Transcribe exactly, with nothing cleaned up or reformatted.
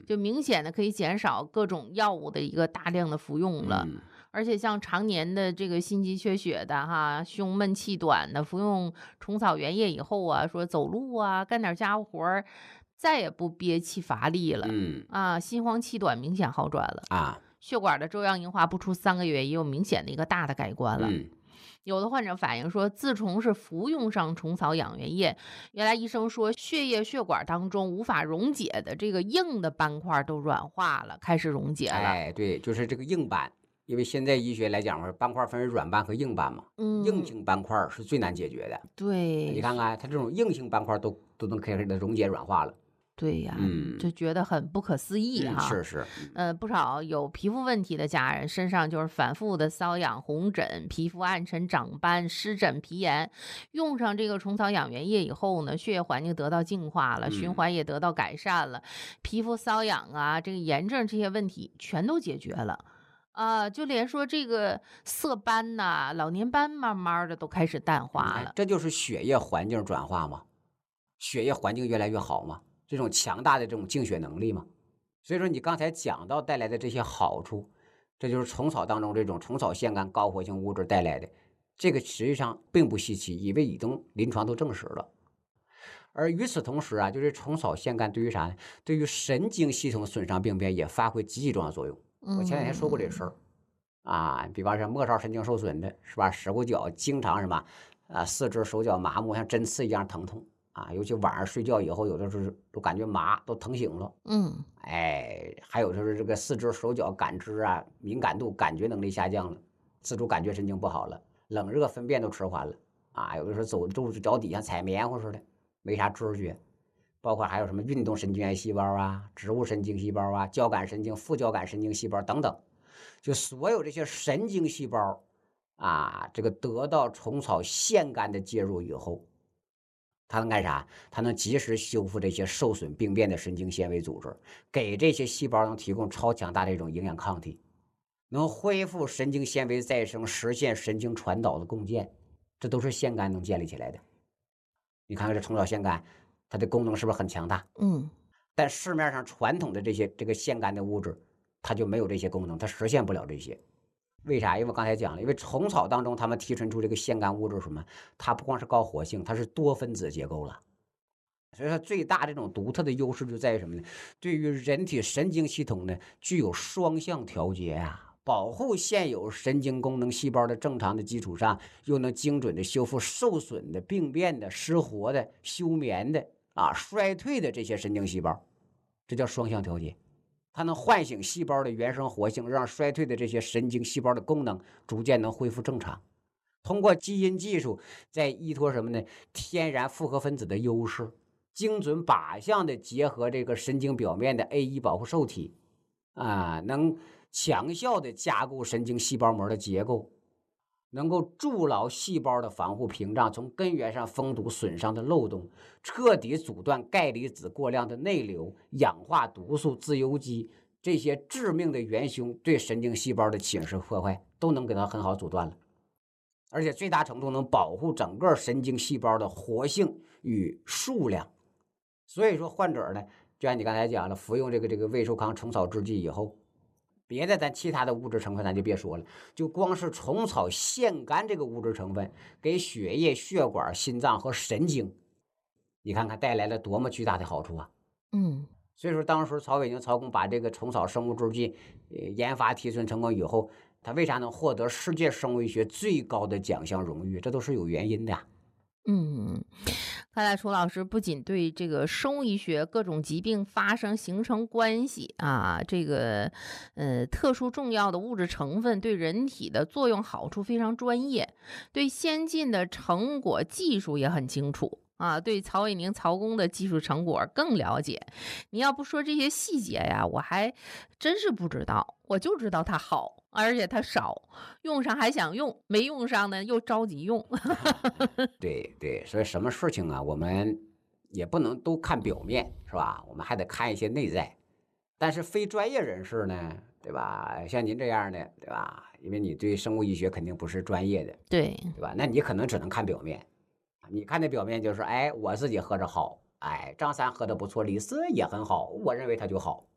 就明显的可以减少各种药物的一个大量的服用了。 嗯而且像常年的这个心肌缺血的哈，胸闷气短的，服用虫草原液以后啊，说走路啊，干点家务活儿，再也不憋气乏力了嗯啊，心慌气短明显好转了。 啊血管的粥样硬化不出三个月，也有明显的一个大的改观了。 嗯有的患者反映说，自从是服用上虫草养元液，原来医生说血液血管当中无法溶解的这个硬的斑块都软化了，开始溶解了。 哎，对，就是这个硬斑，因为现在医学来讲嘛，斑块分为软斑和硬斑嘛，硬嗯， 性斑块是最难解决的。你对， 看看它这种硬性斑块都都能开始的溶解软化了。 对呀， 嗯就觉得很不可思议嗯， 哈。 是是， 呃，不少有皮肤问题的家人身上就是反复的瘙痒、红疹、皮肤暗沉、长斑、湿疹、皮炎，用上这个虫草养元液以后呢，血液环境得到净化了，循嗯环也得到改善了，皮肤瘙痒啊，这个炎症这些问题全都解决了。啊、就连说这个色斑呐、老年斑，慢慢的都开始淡你看， 化了。 这就是血液环境转化嘛，血液环境越来越好嘛，这种强大的这种净血能力嘛。所以说你刚才讲到带来的这些好处，这就是虫草当中这种虫草腺苷高活性物质带来的，这个实际上并不稀奇，因为已经临床都证实了。而与此同时啊，就是虫草腺苷对于啥呢？对于神经系统损伤病变也发挥积极重要作用。我前两天说过这事嗯儿啊，比方说末梢神经受损的是吧？使过脚经常什么啊，四肢手脚麻木，像针刺一样疼痛啊，尤其晚上睡觉以后，有的时候都感觉麻，都疼醒了。 嗯哎，还有就是这个四肢手脚感知啊，敏感度、感觉能力下降了，自主感觉神经不好了，冷热分辨都迟缓了啊，有的时候走路脚底下踩棉花似的，没啥知觉。包括还有什么运动神经元细胞啊、植物神经细胞啊、交感神经、副交感神经细胞等等，就所有这些神经细胞啊，这个得到虫草腺苷的介入以后，它能干啥？它能及时修复这些受损病变的神经纤维组织，给这些细胞能提供超强大的一种营养抗体，能恢复神经纤维再生，实现神经传导的共建，这都是腺苷能建立起来的。你看看这虫草腺苷，它的功能是不是很强大？ 嗯但市面上传统的这些这个腺苷的物质，它就没有这些功能，它实现不了这些。为啥？因为我刚才讲了，因为虫草当中他们提纯出这个腺苷物质什么，它不光是高活性，它是多分子结构了。所以说最大这种独特的优势就在于什么呢？对于人体神经系统呢，具有双向调节啊，保护现有神经功能细胞的正常的基础上，又能精准的修复受损的、病变的、失活的、休眠的啊、衰退的这些神经细胞，这叫双向调节。它能唤醒细胞的原生活性，让衰退的这些神经细胞的功能逐渐能恢复正常。通过基因技术，再依托什么呢？天然复合分子的优势，精准靶向的结合这个神经表面的 A 一 保护受体，啊，能强效的加固神经细胞膜的结构，能够筑牢细胞的防护屏障，从根源上封堵损伤的漏洞，彻底阻断钙离子过量的内流、氧化毒素、自由基这些致命的元凶对神经细胞的侵蚀破坏，都能给它很好阻断了。而且最大程度能保护整个神经细胞的活性与数量。所以说，患者呢，就像你刚才讲了，服用这个这个胃寿康虫草制剂以后，别的咱其他的物质成分咱就别说了，就光是虫草腺苷这个物质成分给血液、血管、心脏和神经，你看看带来了多么巨大的好处啊！ 嗯。 所以说，当时曹伟宁曹工把这个虫草生物制剂呃研发提纯成功以后，他为啥能获得世界生物医学最高的奖项荣誉？这都是有原因的。 嗯，看来楚老师不仅对这个生物医学各种疾病发生形成关系啊，这个呃特殊重要的物质成分对人体的作用好处非常专业，对先进的成果技术也很清楚。啊，对曹伟宁、曹工的技术成果更了解。你要不说这些细节呀，我还真是不知道。我就知道它好，而且它少，用上还想用，没用上呢又着急用。 对对，所以什么事情啊，我们也不能都看表面，是吧？我们还得看一些内在。但是非专业人士呢，对吧？像您这样的，对吧？因为你对生物医学肯定不是专业的， 对， 对吧？那你可能只能看表面。你看那表面就是，哎，我自己喝着好，哎，张三喝的不错，李四也很好，我认为他就好。